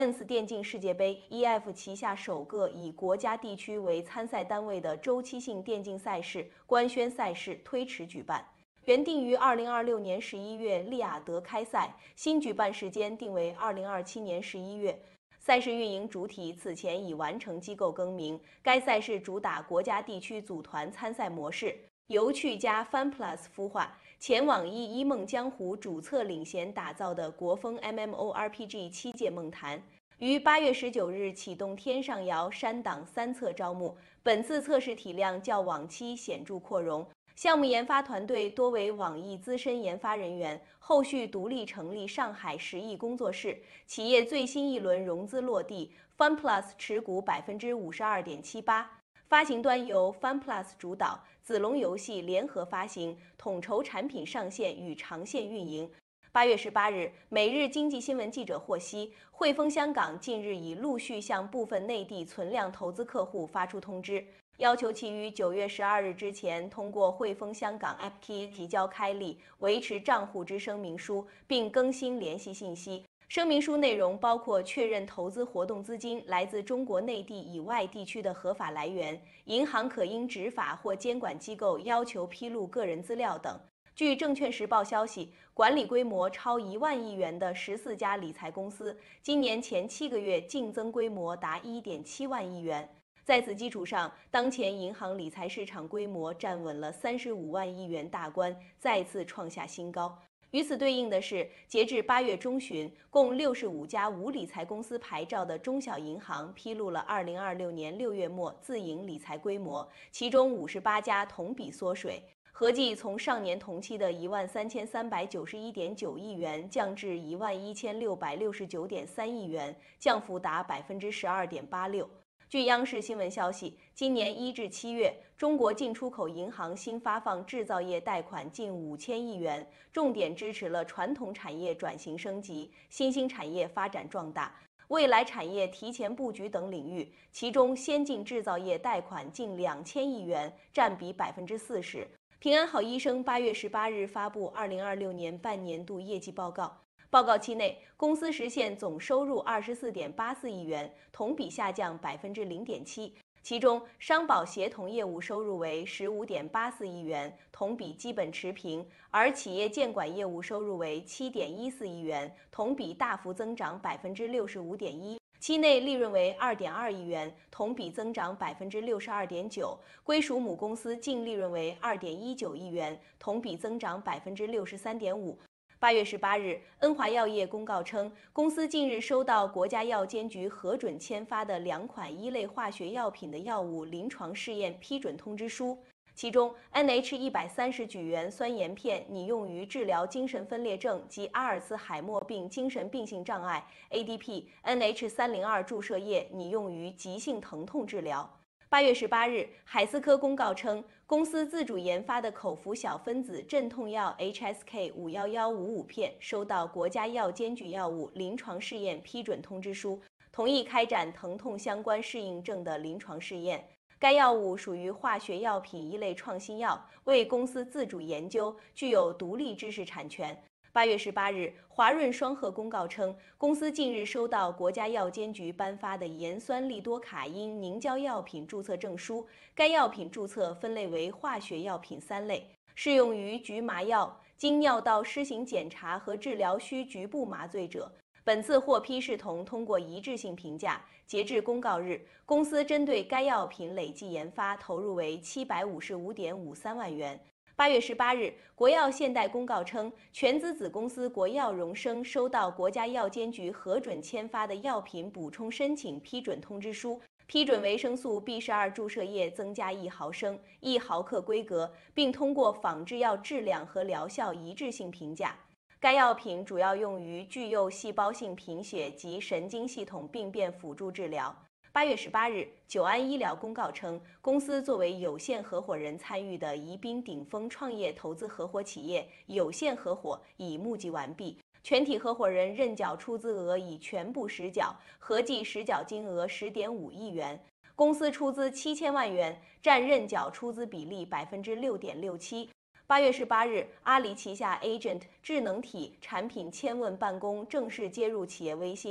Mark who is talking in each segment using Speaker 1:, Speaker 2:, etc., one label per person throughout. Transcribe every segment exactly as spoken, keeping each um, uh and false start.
Speaker 1: Dance 电竞世界杯 E F 旗下首个以国家地区为参赛单位的周期性电竞赛事官宣赛事推迟举办，原定于二零二六年十一月利雅得开赛，新举办时间定为二零二七年十一月。赛事运营主体此前已完成机构更名，该赛事主打国家地区组团参赛模式，由趣家 FunPlus 孵化，前网易《一梦江湖》主策领衔打造的国风 M M O R P G 七界梦谈，于八月十九日启动天上遥山档三测招募。本次测试体量较往期显著扩容，项目研发团队多为网易资深研发人员，后续独立成立上海十亿工作室。企业最新一轮融资落地 ，FunPlus 持股百分之五十二点七八。发行端由 FunPlus 主导，子龙游戏联合发行，统筹产品上线与长线运营。八月十八日，每日经济新闻记者获悉，汇丰香港近日已陆续向部分内地存量投资客户发出通知，要求其于九月十二日之前通过汇丰香港 App Key 提交开立、维持账户之声明书，并更新联系信息。声明书内容包括确认投资活动资金来自中国内地以外地区的合法来源，银行可因执法或监管机构要求披露个人资料等。据证券时报消息，管理规模超一万亿元的十四家理财公司，今年前七个月净增规模达一点七万亿元。在此基础上，当前银行理财市场规模站稳了三十五万亿元大关，再次创下新高。与此对应的是，截至八月中旬，共六十五家无理财公司牌照的中小银行披露了二零二六年六月末自营理财规模，其中五十八家同比缩水，合计从上年同期的一万三千三百九十一点九亿元降至一万一千六百六十九点三亿元，降幅达百分之十二点八六。据央视新闻消息，今年一至七月，中国进出口银行新发放制造业贷款近五千亿元，重点支持了传统产业转型升级、新兴产业发展壮大、未来产业提前布局等领域，其中先进制造业贷款近两千亿元，占比百分之四十。平安好医生八月十八日发布二零二六年半年度业绩报告。报告期内，公司实现总收入二十四点八四亿元，同比下降百分之零点七。其中，商保协同业务收入为十五点八四亿元，同比基本持平；而企业监管业务收入为七点一四亿元，同比大幅增长百分之六十五点一。期内利润为二点二亿元，同比增长百分之六十二点九。归属母公司净利润为二点一九亿元，同比增长百分之六十三点五。八月十八日，恩华药业公告称，公司近日收到国家药监局核准签发的两款一类化学药品的药物临床试验批准通知书，其中 N H 一百三十榉圆酸盐片拟用于治疗精神分裂症及阿尔茨海默病精神病性障碍 ，A D P N H 三零二注射液拟用于急性疼痛治疗。八月十八日，海思科公告称，公司自主研发的口服小分子镇痛药 H S K 五一一五五片收到国家药监局药物临床试验批准通知书，同意开展疼痛相关适应症的临床试验。该药物属于化学药品一类创新药，为公司自主研究，具有独立知识产权。八月十八日，华润双鹤公告称，公司近日收到国家药监局颁发的盐酸利多卡因凝胶药品注册证书。该药品注册分类为化学药品三类，适用于局麻药、经尿道施行检查和治疗需局部麻醉者。本次获批视同通过一致性评价。截至公告日，公司针对该药品累计研发投入为七百五十五点五三万元。八月十八日，国药现代公告称，全资子公司国药荣生收到国家药监局核准签发的药品补充申请批准通知书，批准维生素 B 十二注射液增加一毫升、一毫克规格，并通过仿制药质量和疗效一致性评价。该药品主要用于具有细胞性贫血及神经系统病变辅助治疗。八月十八日，久安医疗公告称，公司作为有限合伙人参与的宜宾顶峰创业投资合伙企业有限合伙已募集完毕，全体合伙人认缴出资额已全部实缴，合计实缴金额十点五亿元。公司出资七千万元，占认缴出资比例百分之六点六七。八月十八日，阿里旗下 Agent 智能体产品千问办公正式接入企业微信。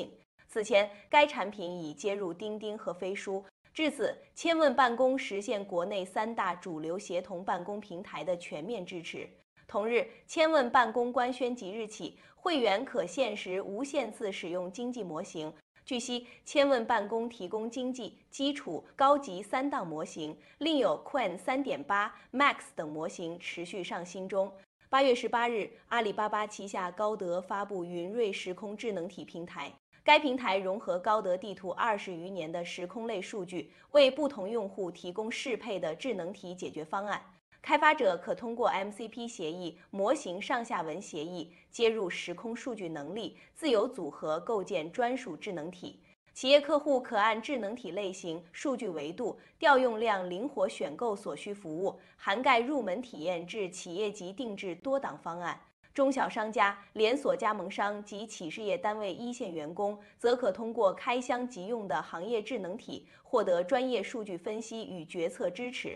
Speaker 1: 此前，该产品已接入钉钉和飞书。至此，千问办公实现国内三大主流协同办公平台的全面支持。同日，千问办公官宣即日起，会员可限时无限次使用经济模型。据悉，千问办公提供经济、基础、高级三档模型，另有 Qwen 三点八、Max 等模型持续上新中。八月十八日，阿里巴巴旗下高德发布云瑞时空智能体平台。该平台融合高德地图二十余年的时空类数据，为不同用户提供适配的智能体解决方案。开发者可通过 M C P 协议、模型上下文协议接入时空数据能力，自由组合构建专属智能体。企业客户可按智能体类型、数据维度、调用量灵活选购所需服务，涵盖入门体验至企业级定制多档方案。中小商家、连锁加盟商及企事业单位一线员工，则可通过开箱即用的行业智能体，获得专业数据分析与决策支持。